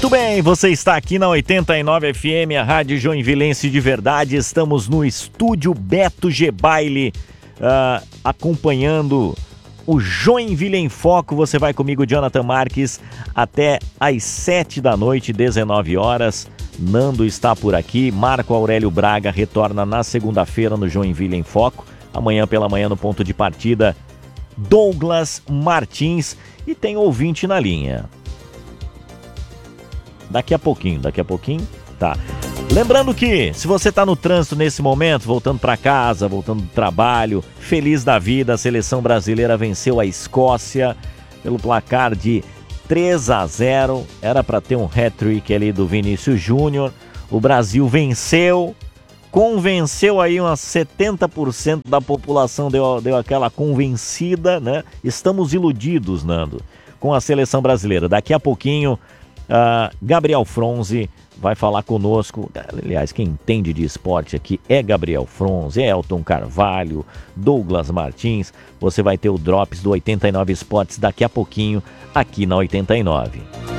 Muito bem, você está aqui na 89 FM, a Rádio Joinvilense de verdade. Estamos no estúdio Beto G. Baile, acompanhando o Joinville em Foco. Você vai comigo, Jonathan Marques, até às 7 da noite, 19 horas. Nando está por aqui, Marco Aurélio Braga retorna na segunda-feira no Joinville em Foco. Amanhã pela manhã no ponto de partida, Douglas Martins, e tem ouvinte na linha. Daqui a pouquinho, tá. Lembrando que, se você está no trânsito nesse momento, voltando para casa, voltando do trabalho, feliz da vida, a seleção brasileira venceu a Escócia pelo placar de 3-0. Era para ter um hat-trick ali do Vinícius Júnior. O Brasil venceu, convenceu aí umas 70% da população, deu aquela convencida, né? Estamos iludidos, Nando, com a seleção brasileira. Daqui a pouquinho, Gabriel Fronzi vai falar conosco. Aliás, quem entende de esporte aqui é Gabriel Fronzi, é Elton Carvalho, Douglas Martins. Você vai ter o Drops do 89 Esportes daqui a pouquinho aqui na 89.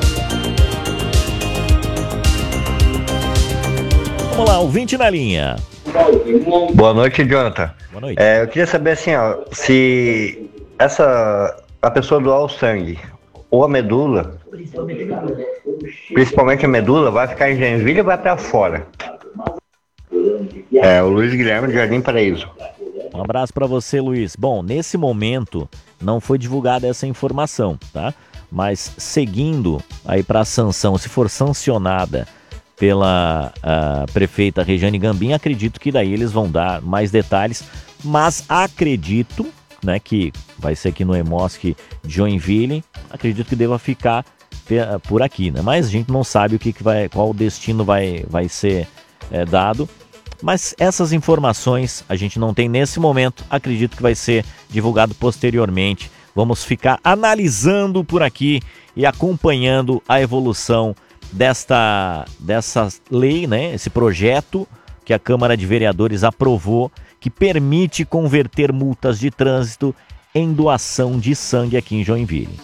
Vamos lá, ouvinte na linha. Boa noite, Jonathan. Boa noite. Eu queria saber assim, se a pessoa doar o sangue ou a medula, principalmente a medula, vai ficar em Joinville ou vai para fora? O Luiz Guilherme de Jardim Paraíso. Um abraço para você, Luiz. Bom, nesse momento não foi divulgada essa informação, tá? Mas seguindo aí para a sanção, se for sancionada pela prefeita Rejane Gambim, acredito que daí eles vão dar mais detalhes, mas acredito, né, que vai ser aqui no Emosc Joinville, acredito que deva ficar por aqui, né? Mas a gente não sabe qual destino vai ser dado. Mas essas informações a gente não tem nesse momento, acredito que vai ser divulgado posteriormente. Vamos ficar analisando por aqui e acompanhando a evolução dessa lei, né? Esse projeto que a Câmara de Vereadores aprovou, que permite converter multas de trânsito em doação de sangue aqui em Joinville.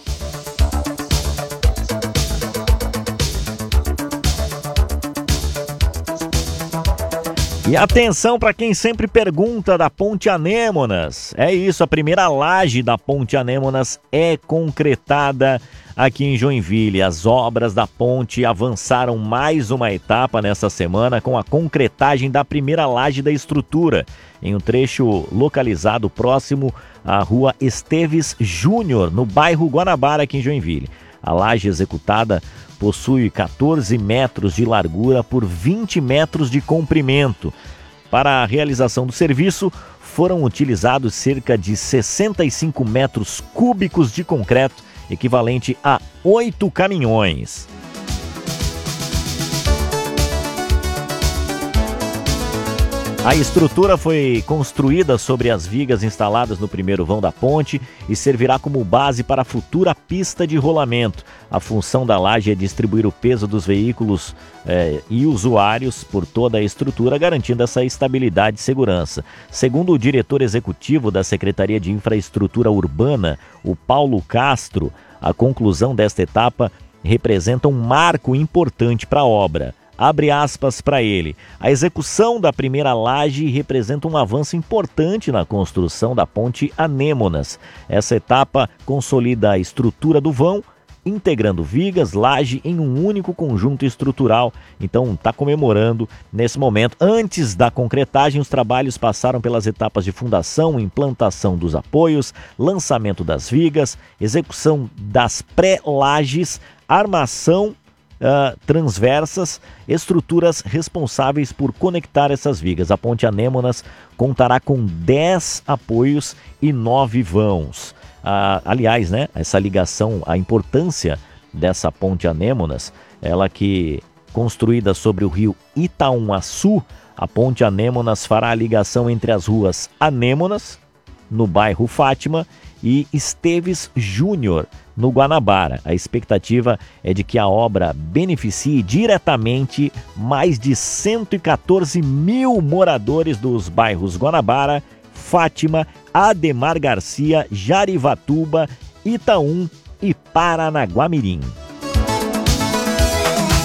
E atenção para quem sempre pergunta da Ponte Anêmonas. É isso, a primeira laje da Ponte Anêmonas é concretada aqui em Joinville. As obras da ponte avançaram mais uma etapa nessa semana com a concretagem da primeira laje da estrutura, em um trecho localizado próximo à rua Esteves Júnior, no bairro Guanabara, aqui em Joinville. A laje executada possui 14 metros de largura por 20 metros de comprimento. Para a realização do serviço, foram utilizados cerca de 65 metros cúbicos de concreto, equivalente a 8 caminhões. A estrutura foi construída sobre as vigas instaladas no primeiro vão da ponte e servirá como base para a futura pista de rolamento. A função da laje é distribuir o peso dos veículos e usuários por toda a estrutura, garantindo essa estabilidade e segurança. Segundo o diretor executivo da Secretaria de Infraestrutura Urbana, o Paulo Castro, a conclusão desta etapa representa um marco importante para a obra. Abre aspas para ele. A execução da primeira laje representa um avanço importante na construção da Ponte Anêmonas. Essa etapa consolida a estrutura do vão, integrando vigas, laje em um único conjunto estrutural. Então está comemorando nesse momento. Antes da concretagem, os trabalhos passaram pelas etapas de fundação, implantação dos apoios, lançamento das vigas, execução das pré-lajes, armação transversas, estruturas responsáveis por conectar essas vigas. A Ponte Anêmonas contará com 10 apoios e 9 vãos. Aliás, né, essa ligação, a importância dessa Ponte Anêmonas, ela que construída sobre o rio Itaúmaçu, a Ponte Anêmonas fará a ligação entre as ruas Anêmonas, no bairro Fátima, e Esteves Júnior, no Guanabara. A expectativa é de que a obra beneficie diretamente mais de 114 mil moradores dos bairros Guanabara, Fátima, Ademar Garcia, Jarivatuba, Itaú e Paranaguamirim.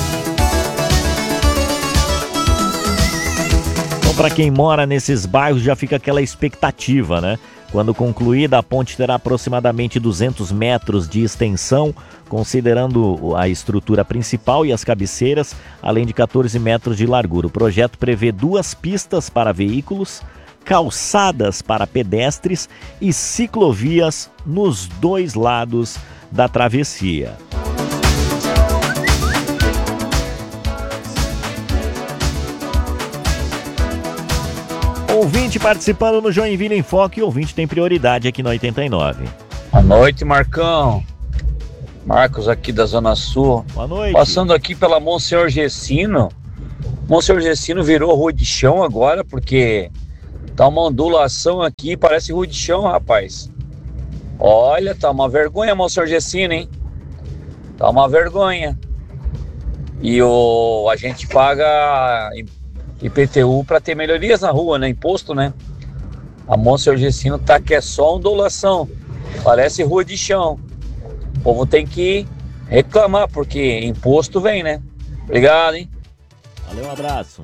Para quem mora nesses bairros já fica aquela expectativa, né? Quando concluída, a ponte terá aproximadamente 200 metros de extensão, considerando a estrutura principal e as cabeceiras, além de 14 metros de largura. O projeto prevê 2 pistas para veículos, calçadas para pedestres e ciclovias nos 2 lados da travessia. Ouvinte participando no Joinville em Foco, e ouvinte tem prioridade aqui no 89. Boa noite, Marcão. Marcos aqui da Zona Sul. Boa noite. Passando aqui pela Monsenhor Gessino. Monsenhor Gessino virou rua de chão agora, porque tá uma ondulação aqui, parece rua de chão, rapaz. Olha, tá uma vergonha, Monsenhor Gessino, hein? Tá uma vergonha. E a gente paga IPTU para ter melhorias na rua, né? Imposto, né? A Monsenhor Gessino tá que é só ondulação. Parece rua de chão. O povo tem que reclamar, porque imposto vem, né? Obrigado, hein? Valeu, um abraço.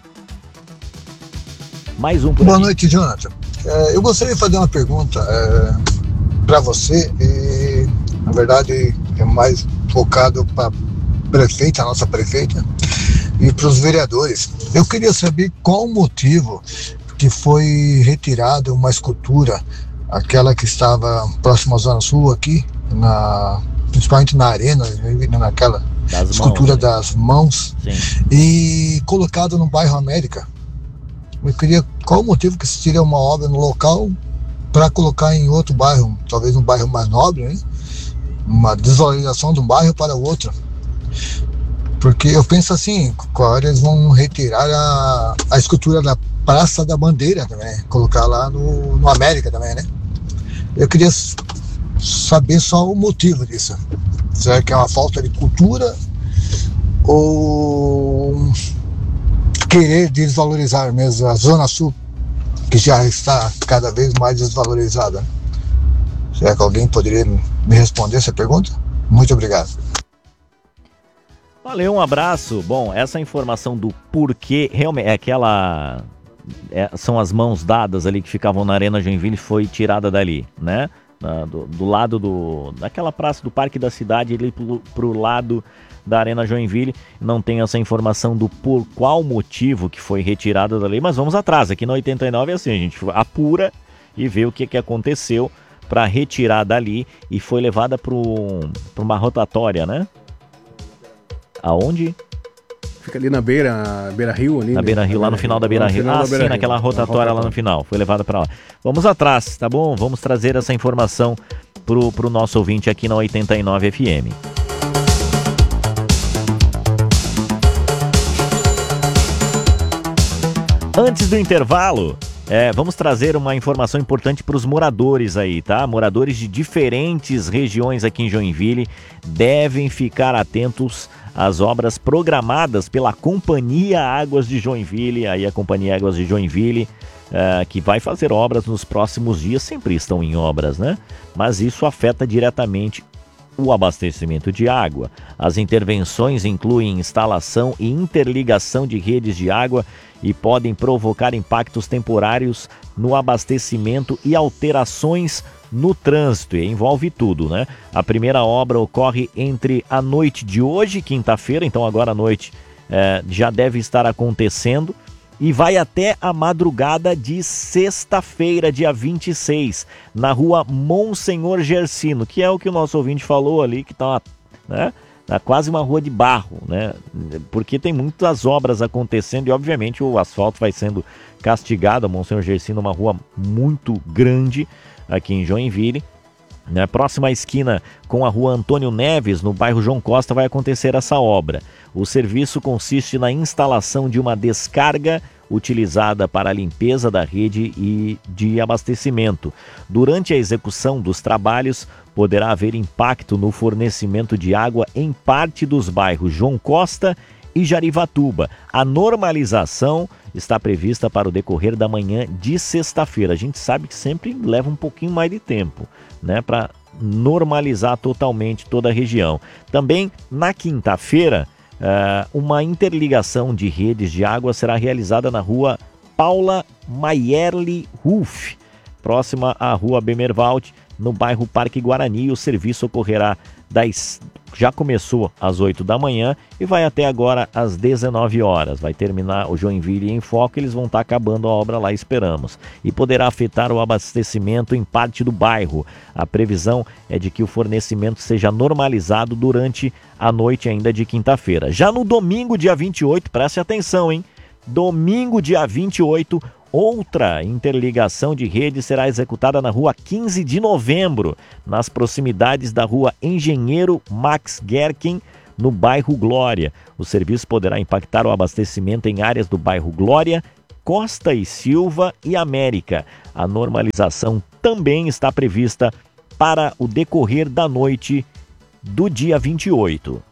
Mais um por Boa aqui. noite, Jonathan. Eu gostaria de fazer uma pergunta para você, e na verdade é mais focado para prefeita, a nossa prefeita, e para os vereadores. Eu queria saber qual o motivo que foi retirada uma escultura, aquela que estava próxima à Zona Sul aqui, principalmente na arena, naquela escultura das mãos, Sim. e colocada no bairro América. Eu queria qual o motivo que se tira uma obra no local para colocar em outro bairro, talvez um bairro mais nobre, né? Uma desvalorização de um bairro para o outro. Porque eu penso assim, agora eles vão retirar a escultura da Praça da Bandeira também, colocar lá no América também, né? Eu queria saber só o motivo disso. Será que é uma falta de cultura ou querer desvalorizar mesmo a Zona Sul, que já está cada vez mais desvalorizada? Será que alguém poderia me responder essa pergunta? Muito obrigado. Valeu, um abraço. Bom, essa informação do porquê, realmente, são as mãos dadas ali que ficavam na Arena Joinville, foi tirada dali, né? Do lado daquela praça do Parque da Cidade, ali pro lado da Arena Joinville. Não tem essa informação do por qual motivo que foi retirada dali, mas vamos atrás. Aqui no 89 é assim, a gente apura e vê o que aconteceu para retirar dali, e foi levada para uma rotatória, né? Aonde? Fica ali na Beira-Rio. Na Beira-Rio, lá no final da Beira-Rio. Sim, naquela rotatória lá no final. Foi levada para lá. Vamos atrás, tá bom? Vamos trazer essa informação pro nosso ouvinte aqui na 89 FM. Antes do intervalo, vamos trazer uma informação importante para os moradores aí, tá? Moradores de diferentes regiões aqui em Joinville devem ficar atentos às obras programadas pela Companhia Águas de Joinville. Aí a Companhia Águas de Joinville, que vai fazer obras nos próximos dias, sempre estão em obras, né? Mas isso afeta diretamente o abastecimento de água. As intervenções incluem instalação e interligação de redes de água e podem provocar impactos temporários no abastecimento e alterações no trânsito, e envolve tudo, né? A primeira obra ocorre entre a noite de hoje, quinta-feira, então agora à noite já deve estar acontecendo, e vai até a madrugada de sexta-feira, dia 26, na rua Monsenhor Gersino, que é o que o nosso ouvinte falou ali, que está, né? Tá quase uma rua de barro, né? Porque tem muitas obras acontecendo e, obviamente, o asfalto vai sendo castigado. A Monsenhor Gersino é uma rua muito grande aqui em Joinville. Na próxima esquina com a rua Antônio Neves, no bairro João Costa, vai acontecer essa obra. O serviço consiste na instalação de uma descarga utilizada para a limpeza da rede e de abastecimento. Durante a execução dos trabalhos, poderá haver impacto no fornecimento de água em parte dos bairros João Costa e Jarivatuba. A normalização está prevista para o decorrer da manhã de sexta-feira. A gente sabe que sempre leva um pouquinho mais de tempo, né, para normalizar totalmente toda a região. Também na quinta-feira, uma interligação de redes de água será realizada na rua Paula Maierli Ruf, próxima à Rua Bemerwald, no bairro Parque Guarani. O serviço ocorrerá já começou às 8 da manhã e vai até agora às 19 horas. Vai terminar o Joinville em Foco, eles vão estar acabando a obra lá, esperamos. E poderá afetar o abastecimento em parte do bairro. A previsão é de que o fornecimento seja normalizado durante a noite ainda de quinta-feira. Já no domingo, dia 28, preste atenção, hein? Domingo, dia 28, outra interligação de rede será executada na rua 15 de novembro, nas proximidades da rua Engenheiro Max Gerken, no bairro Glória. O serviço poderá impactar o abastecimento em áreas do bairro Glória, Costa e Silva e América. A normalização também está prevista para o decorrer da noite do dia 28.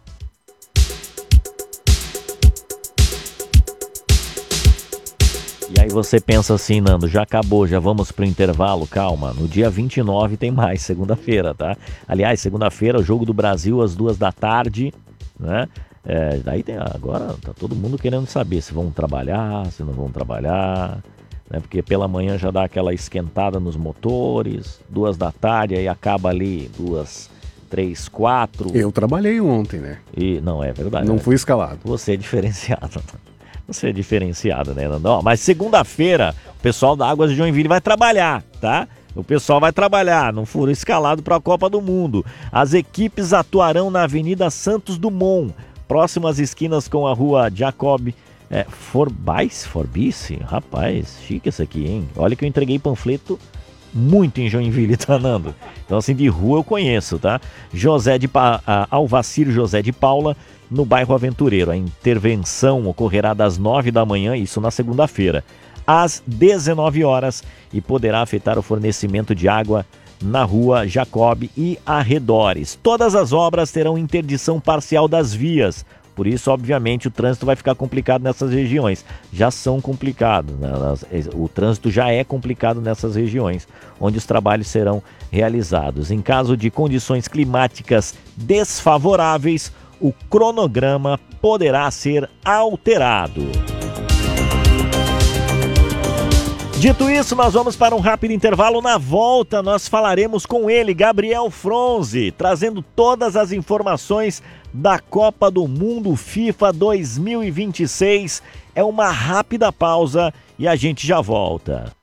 E aí você pensa assim, Nando, já acabou, já vamos pro intervalo, calma, no dia 29 tem mais, segunda-feira, tá? Aliás, segunda-feira, o Jogo do Brasil às 2 da tarde, né? Daí agora tá todo mundo querendo saber se vão trabalhar, se não vão trabalhar, né? Porque pela manhã já dá aquela esquentada nos motores, 2 da tarde, aí acaba ali 2, 3, 4. Eu trabalhei ontem, né? E não, é verdade. Não fui escalado. Você é diferenciado. Você é diferenciado, né, Nandão? Mas segunda-feira, o pessoal da Águas de Joinville vai trabalhar, tá? O pessoal vai trabalhar, não foram escalados para a Copa do Mundo. As equipes atuarão na Avenida Santos Dumont, próximo às esquinas com a Rua Jacob Forbice. Rapaz, chique isso aqui, hein? Olha que eu entreguei panfleto muito em Joinville, tá, Nando? Então, assim, de rua eu conheço, tá? Alvacir José de Paula, no bairro Aventureiro. A intervenção ocorrerá das 9 da manhã, isso na segunda-feira, às 19 horas e poderá afetar o fornecimento de água na Rua Jacob e arredores. Todas as obras terão interdição parcial das vias. Por isso, obviamente, o trânsito vai ficar complicado nessas regiões. Já são complicados, né? O trânsito já é complicado nessas regiões, onde os trabalhos serão realizados. Em caso de condições climáticas desfavoráveis, o cronograma poderá ser alterado. Dito isso, nós vamos para um rápido intervalo. Na volta, nós falaremos com ele, Gabriel Fronzi, trazendo todas as informações da Copa do Mundo FIFA 2026. É uma rápida pausa e a gente já volta.